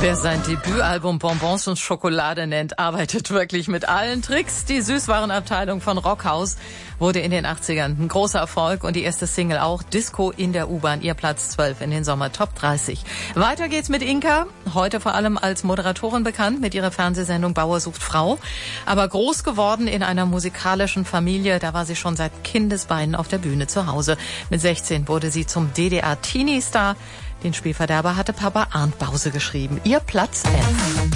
Wer sein Debütalbum Bonbons und Schokolade nennt, arbeitet wirklich mit allen Tricks. Die Süßwarenabteilung von Rockhaus wurde in den 80ern ein großer Erfolg und die erste Single auch, Disco in der U-Bahn, ihr Platz 12 in den Sommer Top 30. Weiter geht's mit Inka, heute vor allem als Moderatorin bekannt mit ihrer Fernsehsendung Bauer sucht Frau, aber groß geworden in einer musikalischen Familie, da war sie schon seit Kindesbeinen auf der Bühne zu Hause. Mit 16 wurde sie zum DDR-Teenie-Star. Den Spielverderber hatte Papa Arndt Bause geschrieben. Ihr Platz 11.